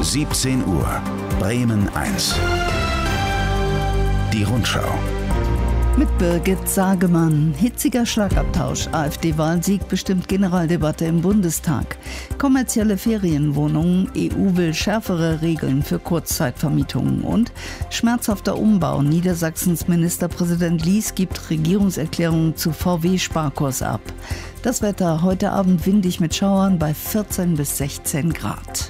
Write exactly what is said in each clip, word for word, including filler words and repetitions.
siebzehn Uhr, Bremen eins. Die Rundschau. Mit Birgit Sagemann. Hitziger Schlagabtausch. AfD-Wahlsieg bestimmt Generaldebatte im Bundestag. Kommerzielle Ferienwohnungen. E U will schärfere Regeln für Kurzzeitvermietungen. Und schmerzhafter Umbau. Niedersachsens Ministerpräsident Lies gibt Regierungserklärungen zu V W-Sparkurs ab. Das Wetter heute Abend windig mit Schauern bei vierzehn bis sechzehn Grad.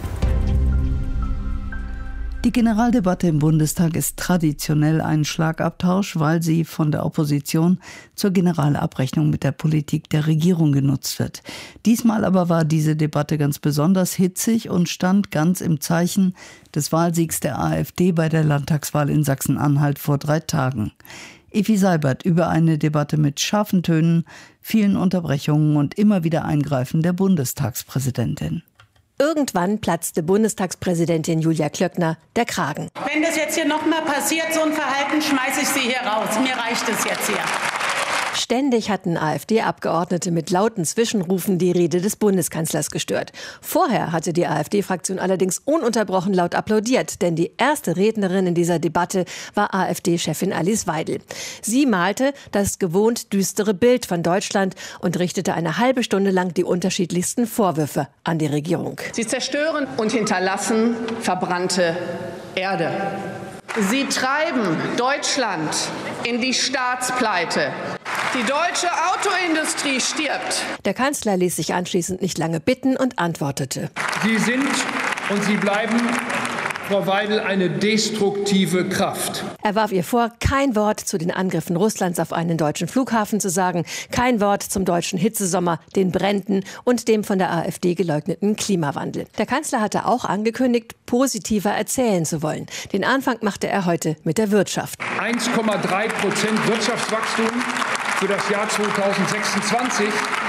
Die Generaldebatte im Bundestag ist traditionell ein Schlagabtausch, weil sie von der Opposition zur Generalabrechnung mit der Politik der Regierung genutzt wird. Diesmal aber war diese Debatte ganz besonders hitzig und stand ganz im Zeichen des Wahlsiegs der AfD bei der Landtagswahl in Sachsen-Anhalt vor drei Tagen. Effi Seibert über eine Debatte mit scharfen Tönen, vielen Unterbrechungen und immer wieder Eingreifen der Bundestagspräsidentin. Irgendwann platzte Bundestagspräsidentin Julia Klöckner der Kragen. Wenn das jetzt hier nochmal passiert, so ein Verhalten, schmeiße ich Sie hier raus. Mir reicht es jetzt hier. Ständig hatten AfD-Abgeordnete mit lauten Zwischenrufen die Rede des Bundeskanzlers gestört. Vorher hatte die AfD-Fraktion allerdings ununterbrochen laut applaudiert, denn die erste Rednerin in dieser Debatte war AfD-Chefin Alice Weidel. Sie malte das gewohnt düstere Bild von Deutschland und richtete eine halbe Stunde lang die unterschiedlichsten Vorwürfe an die Regierung. Sie zerstören und hinterlassen verbrannte Erde. Sie treiben Deutschland in die Staatspleite. Die deutsche Autoindustrie stirbt. Der Kanzler ließ sich anschließend nicht lange bitten und antwortete. Sie sind und Sie bleiben, Frau Weidel, eine destruktive Kraft. Er warf ihr vor, kein Wort zu den Angriffen Russlands auf einen deutschen Flughafen zu sagen, kein Wort zum deutschen Hitzesommer, den Bränden und dem von der AfD geleugneten Klimawandel. Der Kanzler hatte auch angekündigt, positiver erzählen zu wollen. Den Anfang machte er heute mit der Wirtschaft. eins Komma drei Prozent Wirtschaftswachstum für das Jahr zweitausendsechsundzwanzig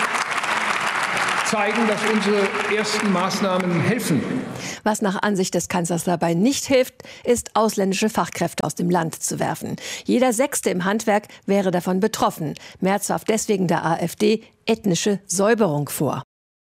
zeigen, dass unsere ersten Maßnahmen helfen. Was nach Ansicht des Kanzlers dabei nicht hilft, ist, ausländische Fachkräfte aus dem Land zu werfen. Jeder Sechste im Handwerk wäre davon betroffen. Merz warf deswegen der AfD ethnische Säuberung vor.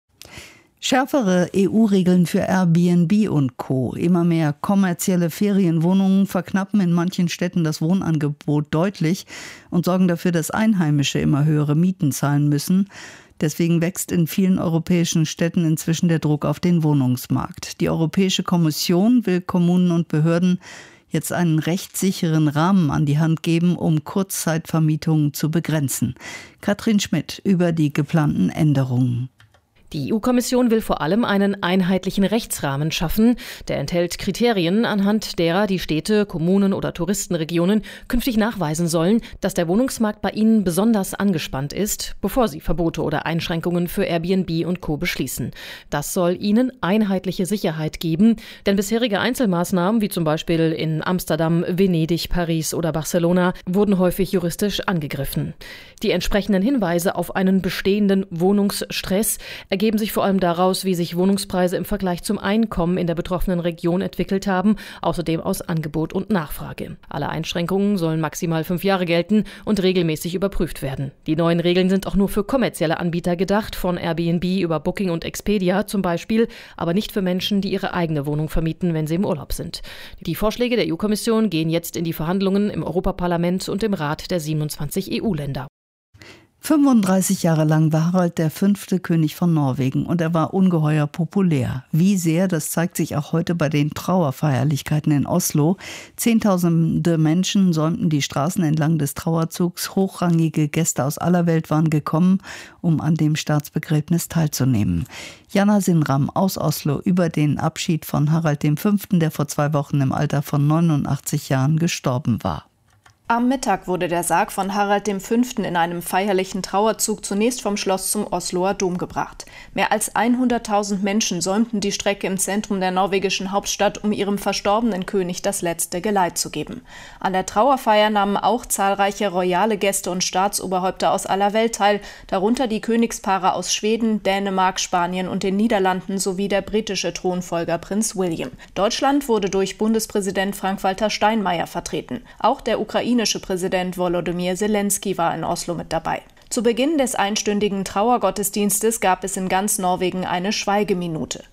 Schärfere E U-Regeln für Airbnb und Co. Immer mehr kommerzielle Ferienwohnungen verknappen in manchen Städten das Wohnangebot deutlich und sorgen dafür, dass Einheimische immer höhere Mieten zahlen müssen. Deswegen wächst in vielen europäischen Städten inzwischen der Druck auf den Wohnungsmarkt. Die Europäische Kommission will Kommunen und Behörden jetzt einen rechtssicheren Rahmen an die Hand geben, um Kurzzeitvermietungen zu begrenzen. Katrin Schmidt über die geplanten Änderungen. Die E U-Kommission will vor allem einen einheitlichen Rechtsrahmen schaffen. Der enthält Kriterien, anhand derer die Städte, Kommunen oder Touristenregionen künftig nachweisen sollen, dass der Wohnungsmarkt bei ihnen besonders angespannt ist, bevor sie Verbote oder Einschränkungen für Airbnb und Co. beschließen. Das soll ihnen einheitliche Sicherheit geben, denn bisherige Einzelmaßnahmen, wie zum Beispiel in Amsterdam, Venedig, Paris oder Barcelona, wurden häufig juristisch angegriffen. Die entsprechenden Hinweise auf einen bestehenden Wohnungsstress ergeben sich vor allem daraus, wie sich Wohnungspreise im Vergleich zum Einkommen in der betroffenen Region entwickelt haben, außerdem aus Angebot und Nachfrage. Alle Einschränkungen sollen maximal fünf Jahre gelten und regelmäßig überprüft werden. Die neuen Regeln sind auch nur für kommerzielle Anbieter gedacht, von Airbnb über Booking und Expedia zum Beispiel, aber nicht für Menschen, die ihre eigene Wohnung vermieten, wenn sie im Urlaub sind. Die Vorschläge der E U-Kommission gehen jetzt in die Verhandlungen im Europaparlament und im Rat der siebenundzwanzig E U-Länder. fünfunddreißig Jahre lang war Harald der Fünfte König von Norwegen und er war ungeheuer populär. Wie sehr, das zeigt sich auch heute bei den Trauerfeierlichkeiten in Oslo. Zehntausende Menschen säumten die Straßen entlang des Trauerzugs. Hochrangige Gäste aus aller Welt waren gekommen, um an dem Staatsbegräbnis teilzunehmen. Jana Sinram aus Oslo über den Abschied von Harald dem Fünften, der vor zwei Wochen im Alter von neunundachtzig Jahren gestorben war. Am Mittag wurde der Sarg von Harald dem Fünften in einem feierlichen Trauerzug zunächst vom Schloss zum Osloer Dom gebracht. Mehr als hunderttausend Menschen säumten die Strecke im Zentrum der norwegischen Hauptstadt, um ihrem verstorbenen König das letzte Geleit zu geben. An der Trauerfeier nahmen auch zahlreiche royale Gäste und Staatsoberhäupter aus aller Welt teil, darunter die Königspaare aus Schweden, Dänemark, Spanien und den Niederlanden sowie der britische Thronfolger Prinz William. Deutschland wurde durch Bundespräsident Frank-Walter Steinmeier vertreten. Auch der ukrainische Präsident Volodymyr Zelensky war in Oslo mit dabei. Zu Beginn des einstündigen Trauergottesdienstes gab es in ganz Norwegen eine Schweigeminute.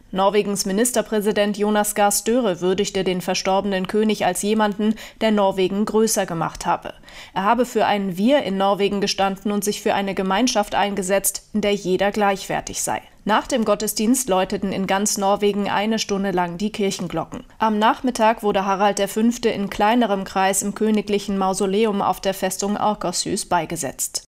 Norwegens Ministerpräsident Jonas Gahr Støre würdigte den verstorbenen König als jemanden, der Norwegen größer gemacht habe. Er habe für ein Wir in Norwegen gestanden und sich für eine Gemeinschaft eingesetzt, in der jeder gleichwertig sei. Nach dem Gottesdienst läuteten in ganz Norwegen eine Stunde lang die Kirchenglocken. Am Nachmittag wurde Harald der Fünfte in kleinerem Kreis im königlichen Mausoleum auf der Festung Akershus beigesetzt.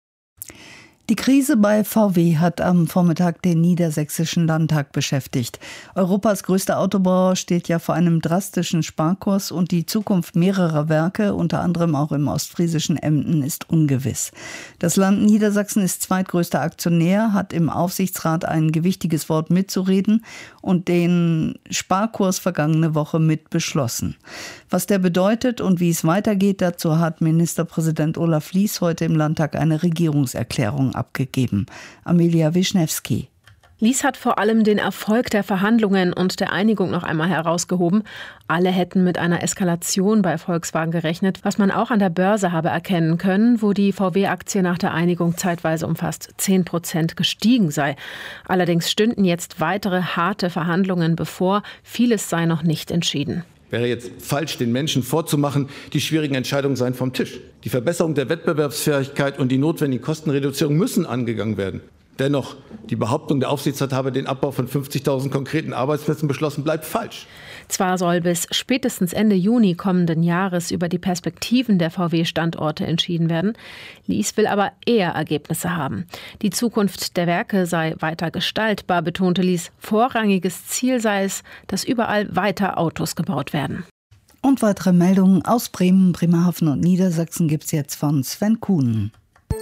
Die Krise bei V W hat am Vormittag den Niedersächsischen Landtag beschäftigt. Europas größter Autobauer steht ja vor einem drastischen Sparkurs und die Zukunft mehrerer Werke, unter anderem auch im ostfriesischen Emden, ist ungewiss. Das Land Niedersachsen ist zweitgrößter Aktionär, hat im Aufsichtsrat ein gewichtiges Wort mitzureden und den Sparkurs vergangene Woche mit beschlossen. Was der bedeutet und wie es weitergeht, dazu hat Ministerpräsident Olaf Lies heute im Landtag eine Regierungserklärung abgegeben. Amelia Wischnewski. Lies hat vor allem den Erfolg der Verhandlungen und der Einigung noch einmal herausgehoben. Alle hätten mit einer Eskalation bei Volkswagen gerechnet, was man auch an der Börse habe erkennen können, wo die V W-Aktie nach der Einigung zeitweise um fast zehn Prozent gestiegen sei. Allerdings stünden jetzt weitere harte Verhandlungen bevor. Vieles sei noch nicht entschieden. Wäre jetzt falsch, den Menschen vorzumachen, die schwierigen Entscheidungen seien vom Tisch. Die Verbesserung der Wettbewerbsfähigkeit und die notwendigen Kostenreduzierungen müssen angegangen werden. Dennoch, die Behauptung, der Aufsichtsrat habe den Abbau von fünfzigtausend konkreten Arbeitsplätzen beschlossen, bleibt falsch. Zwar soll bis spätestens Ende Juni kommenden Jahres über die Perspektiven der V W-Standorte entschieden werden. Lies will aber eher Ergebnisse haben. Die Zukunft der Werke sei weiter gestaltbar, betonte Lies. Vorrangiges Ziel sei es, dass überall weiter Autos gebaut werden. Und weitere Meldungen aus Bremen, Bremerhaven und Niedersachsen gibt es jetzt von Sven Kuhn.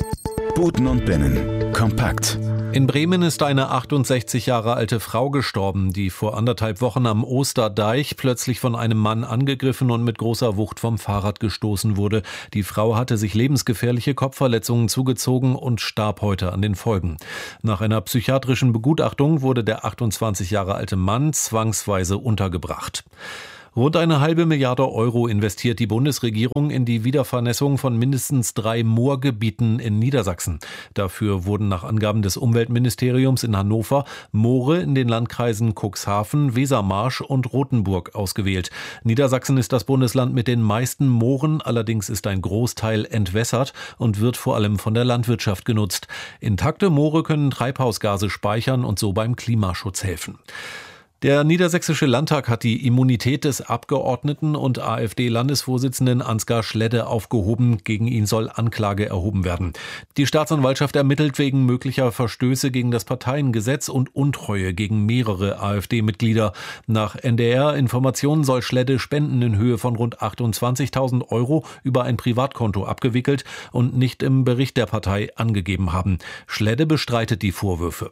Buten und Binnen. Kompakt. In Bremen ist eine achtundsechzig Jahre alte Frau gestorben, die vor anderthalb Wochen am Osterdeich plötzlich von einem Mann angegriffen und mit großer Wucht vom Fahrrad gestoßen wurde. Die Frau hatte sich lebensgefährliche Kopfverletzungen zugezogen und starb heute an den Folgen. Nach einer psychiatrischen Begutachtung wurde der achtundzwanzig Jahre alte Mann zwangsweise untergebracht. Rund eine halbe Milliarde Euro investiert die Bundesregierung in die Wiedervernässung von mindestens drei Moorgebieten in Niedersachsen. Dafür wurden nach Angaben des Umweltministeriums in Hannover Moore in den Landkreisen Cuxhaven, Wesermarsch und Rothenburg ausgewählt. Niedersachsen ist das Bundesland mit den meisten Mooren, allerdings ist ein Großteil entwässert und wird vor allem von der Landwirtschaft genutzt. Intakte Moore können Treibhausgase speichern und so beim Klimaschutz helfen. Der Niedersächsische Landtag hat die Immunität des Abgeordneten und AfD-Landesvorsitzenden Ansgar Schledde aufgehoben. Gegen ihn soll Anklage erhoben werden. Die Staatsanwaltschaft ermittelt wegen möglicher Verstöße gegen das Parteiengesetz und Untreue gegen mehrere AfD-Mitglieder. Nach N D R-Informationen soll Schledde Spenden in Höhe von rund achtundzwanzigtausend Euro über ein Privatkonto abgewickelt und nicht im Bericht der Partei angegeben haben. Schledde bestreitet die Vorwürfe.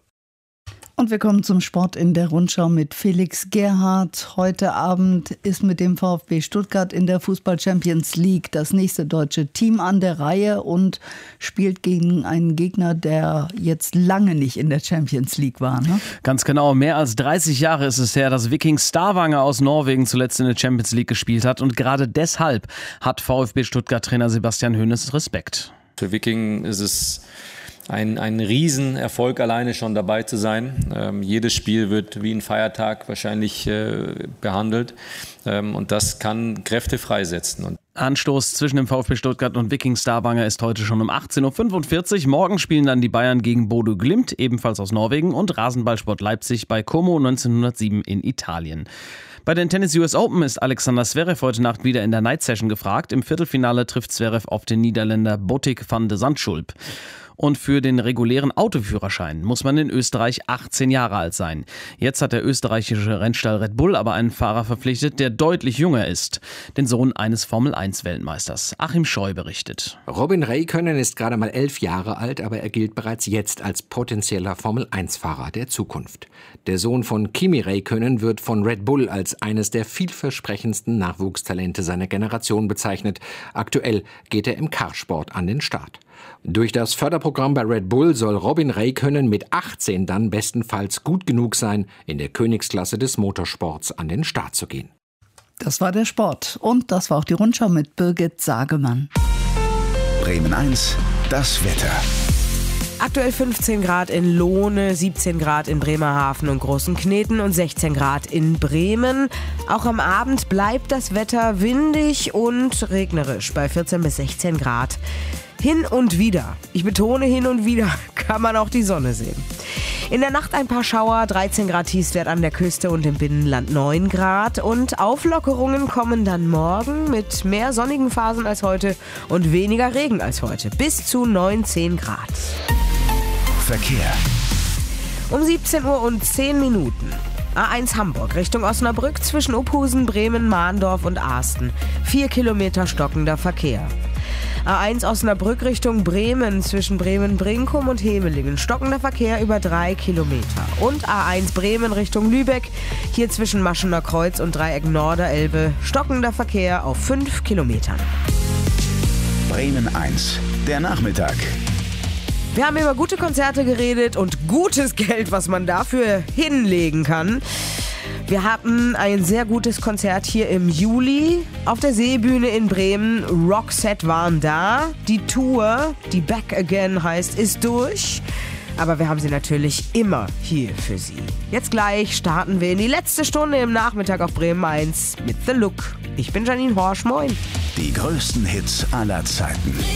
Und wir kommen zum Sport in der Rundschau mit Felix Gerhardt. Heute Abend ist mit dem VfB Stuttgart in der Fußball-Champions League das nächste deutsche Team an der Reihe und spielt gegen einen Gegner, der jetzt lange nicht in der Champions League war. Ne? Ganz genau. Mehr als dreißig Jahre ist es her, dass Viking Stavanger aus Norwegen zuletzt in der Champions League gespielt hat. Und gerade deshalb hat VfB Stuttgart-Trainer Sebastian Hoeneß Respekt. Für Viking ist es Ein, ein Riesenerfolg alleine schon dabei zu sein. Ähm, jedes Spiel wird wie ein Feiertag wahrscheinlich äh, behandelt ähm, und das kann Kräfte freisetzen. Und Anstoß zwischen dem VfB Stuttgart und Viking Stavanger ist heute schon um achtzehn Uhr fünfundvierzig. Morgen spielen dann die Bayern gegen Bodø Glimt, ebenfalls aus Norwegen, und Rasenballsport Leipzig bei Como neunzehnhundertsieben in Italien. Bei den Tennis U S Open ist Alexander Zverev heute Nacht wieder in der Night Session gefragt. Im Viertelfinale trifft Zverev auf den Niederländer Botic van de Zandschulp. Und für den regulären Autoführerschein muss man in Österreich achtzehn Jahre alt sein. Jetzt hat der österreichische Rennstall Red Bull aber einen Fahrer verpflichtet, der deutlich jünger ist. Den Sohn eines Formel eins Weltmeisters. Achim Scheu berichtet. Robin Räikkönen ist gerade mal elf Jahre alt, aber er gilt bereits jetzt als potenzieller Formel eins Fahrer der Zukunft. Der Sohn von Kimi Räikkönen wird von Red Bull als eines der vielversprechendsten Nachwuchstalente seiner Generation bezeichnet. Aktuell geht er im Kartsport an den Start. Durch das Förderprogramm bei Red Bull soll Robin Räikkönen mit achtzehn dann bestenfalls gut genug sein, in der Königsklasse des Motorsports an den Start zu gehen. Das war der Sport und das war auch die Rundschau mit Birgit Sagemann. Bremen eins, das Wetter. Aktuell fünfzehn Grad in Lohne, siebzehn Grad in Bremerhaven und Großenkneten und sechzehn Grad in Bremen. Auch am Abend bleibt das Wetter windig und regnerisch bei vierzehn bis sechzehn Grad. Hin und wieder, ich betone hin und wieder, kann man auch die Sonne sehen. In der Nacht ein paar Schauer, dreizehn Grad Tiefstwert an der Küste und im Binnenland neun Grad. Und Auflockerungen kommen dann morgen mit mehr sonnigen Phasen als heute und weniger Regen als heute. Bis zu neunzehn Grad. Verkehr. Um siebzehn Uhr und zehn Minuten. A eins Hamburg Richtung Osnabrück zwischen Ophusen, Bremen, Mahndorf und Asten. Vier Kilometer stockender Verkehr. A eins Osnabrück Richtung Bremen zwischen Bremen-Brinkum und Hemelingen. Stockender Verkehr über drei Kilometer. Und A eins Bremen Richtung Lübeck. Hier zwischen Maschener Kreuz und Dreieck Norderelbe. Stockender Verkehr auf fünf Kilometern. Bremen eins. Der Nachmittag. Wir haben über gute Konzerte geredet und gutes Geld, was man dafür hinlegen kann. Wir hatten ein sehr gutes Konzert hier im Juli auf der Seebühne in Bremen. Roxette waren da. Die Tour, die Back Again heißt, ist durch. Aber wir haben sie natürlich immer hier für Sie. Jetzt gleich starten wir in die letzte Stunde im Nachmittag auf Bremen eins mit The Look. Ich bin Janine Horsch, moin. Die größten Hits aller Zeiten.